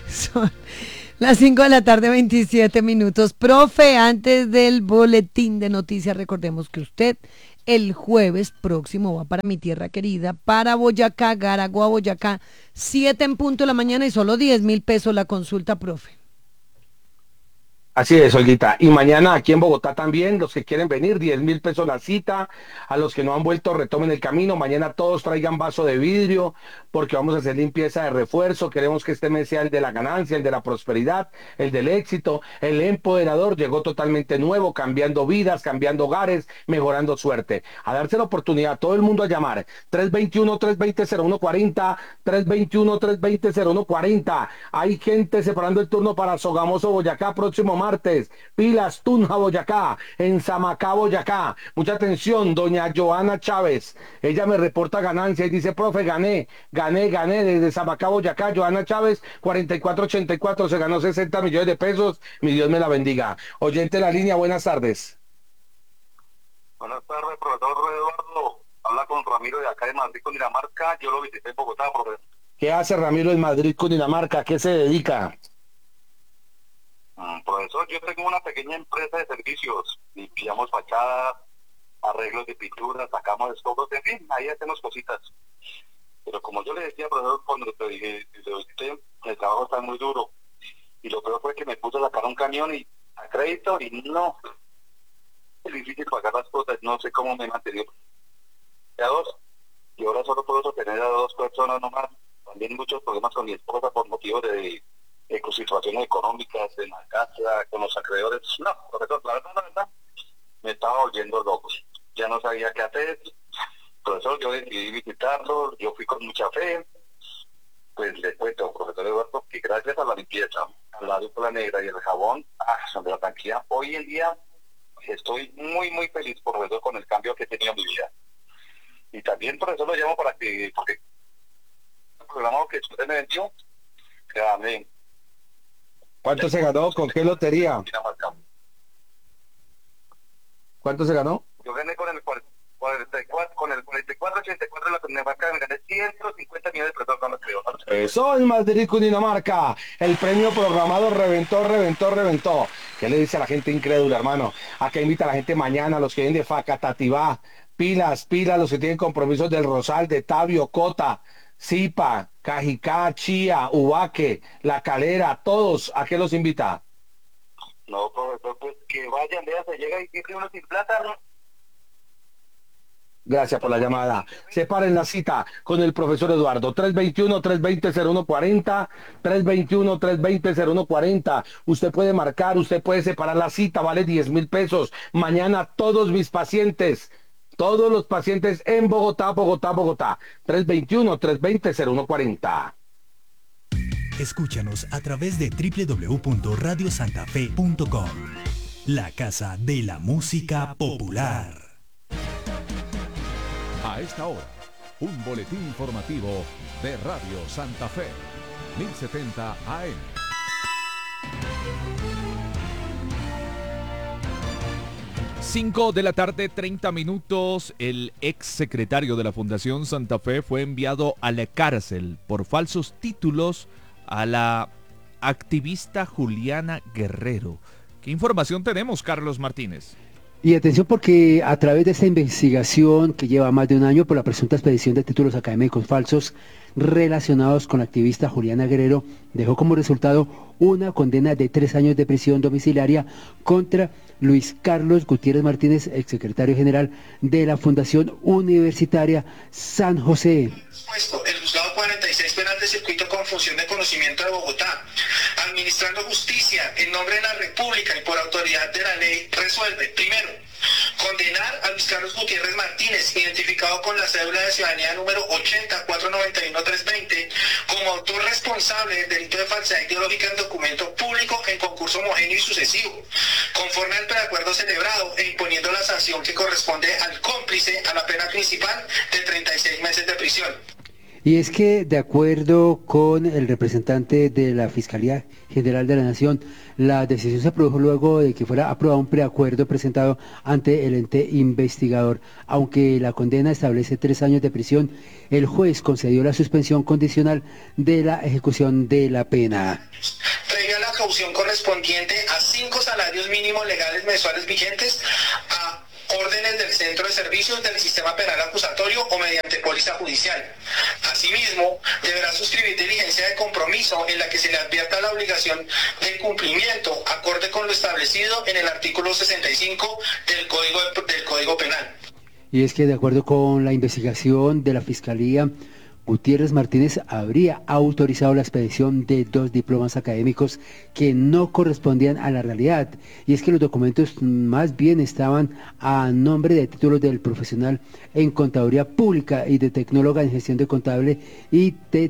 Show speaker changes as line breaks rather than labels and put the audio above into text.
Son las 5 de la tarde, 27 minutos. Profe, antes del boletín de noticias, recordemos que usted el jueves próximo va para mi tierra querida, para Boyacá, Garagua, Boyacá, 7 en punto de la mañana y solo 10.000 pesos la consulta, profe.
Así es, Olguita. Y mañana aquí en Bogotá también, los que quieren venir, 10.000 pesos la cita. A los que no han vuelto, retomen el camino. Mañana todos traigan vaso de vidrio, porque vamos a hacer limpieza de refuerzo. Queremos que este mes sea el de la ganancia, el de la prosperidad, el del éxito. El empoderador llegó totalmente nuevo, cambiando vidas, cambiando hogares, mejorando suerte. A darse la oportunidad, todo el mundo a llamar. 321-320-0140, 321-320-0140. Hay gente separando el turno para Sogamoso, Boyacá, próximo martes. Pilas, Tunja, Boyacá, en Samacá, Boyacá. Mucha atención, doña Joana Chávez. Ella me reporta ganancia y dice, profe, gané desde Samacá, Boyacá. Joana Chávez, 4484, se ganó 60 millones de pesos. Mi Dios me la bendiga. Oyente de la línea, buenas tardes.
Buenas tardes, profesor Eduardo. Habla con Ramiro de acá de Madrid, Cundinamarca. Yo lo visité en Bogotá, profesor.
¿Qué hace Ramiro en Madrid, Cundinamarca? ¿A qué se dedica?
Profesor, yo tengo una pequeña empresa de servicios. Limpiamos fachadas, arreglos de pintura, sacamos escombros, en fin, ahí hacemos cositas. Pero como yo le decía, profesor, cuando te dije, el trabajo está muy duro. Y lo peor fue que me puse a sacar un camión y a crédito y no. Es difícil pagar las cosas, no sé cómo me he mantenido. A dos. Y ahora solo puedo sostener a dos personas nomás. También muchos problemas con mi esposa por motivos de situaciones económicas en la casa, con los acreedores. No, profesor, la verdad, me estaba volviendo loco. Ya no sabía qué hacer. Profesor, yo decidí visitarlo, yo fui con mucha fe. Pues le cuento, profesor Eduardo, que gracias a la limpieza, a la dupla negra y el jabón, de la tranquilidad, hoy en día estoy muy, muy feliz, profesor, con el cambio que he tenido en mi vida. Y también, profesor, lo llamo para que, porque el programa que usted me vendió, amén.
¿Cuánto se ganó? ¿Con qué lotería? ¿Cuánto se ganó?
Yo gané con el 4484 de la Cundinamarca, me gané 150 millones de pesos con los creo.
Eso en Madrid, Cundinamarca. El premio programado reventó. ¿Qué le dice a la gente incrédula, hermano? ¿A qué invita a la gente mañana? Los que vienen de Facatativá. Pilas, los que tienen compromisos del Rosal, de Tabio, Cota, Zipa, Cajicá, Chía, Ubaque, La Calera, todos. ¿A qué los invita?
No, profesor, pues que vayan, vean, se llega y tiene uno sin plata, ¿no?
Gracias por la llamada. Separen la cita con el profesor Eduardo. 321-320-0140, 321-320-0140. Usted puede marcar, usted puede separar la cita, vale 10.000 pesos. Mañana todos mis pacientes, todos los pacientes en Bogotá. 321-320-0140.
Escúchanos a través de www.radiosantafe.com. La casa de la música popular.
A esta hora, un boletín informativo de Radio Santa Fe, 1070 AM.
Cinco de la tarde, 30 minutos. El ex secretario de la Fundación Santa Fe fue enviado a la cárcel por falsos títulos a la activista Juliana Guerrero. ¿Qué información tenemos, Carlos Martínez?
Y atención porque a través de esta investigación que lleva más de un año por la presunta expedición de títulos académicos falsos relacionados con la activista Juliana Guerrero, dejó como resultado una condena de 3 años de prisión domiciliaria contra Luis Carlos Gutiérrez Martínez, exsecretario general de la Fundación Universitaria San José.
El juzgado 46 penal de circuito con función de conocimiento de Bogotá, administrando justicia en nombre de la República y por autoridad de la ley, resuelve, primero, condenar a Luis Carlos Gutiérrez Martínez, identificado con la cédula de ciudadanía número 80491320, como autor responsable del delito de falsedad ideológica en documento público en concurso homogéneo y sucesivo, conforme al preacuerdo celebrado e imponiendo la sanción que corresponde al cómplice a la pena principal de 36 meses de prisión.
Y es que, de acuerdo con el representante de la Fiscalía General de la Nación, la decisión se produjo luego de que fuera aprobado un preacuerdo presentado ante el ente investigador. Aunque la condena establece 3 años de prisión, el juez concedió la suspensión condicional de la ejecución de la pena.
Previa la caución correspondiente a 5 salarios mínimos legales mensuales vigentes, a órdenes del Centro de Servicios del Sistema Penal Acusatorio o mediante póliza judicial. Asimismo, deberá suscribir diligencia de compromiso en la que se le advierta la obligación de cumplimiento acorde con lo establecido en el artículo 65 del Código Penal.
Y es que, de acuerdo con la investigación de la Fiscalía, Gutiérrez Martínez habría autorizado la expedición de 2 diplomas académicos que no correspondían a la realidad. Y es que los documentos más bien estaban a nombre de títulos del profesional en Contaduría Pública y de tecnóloga en Gestión de Contable y de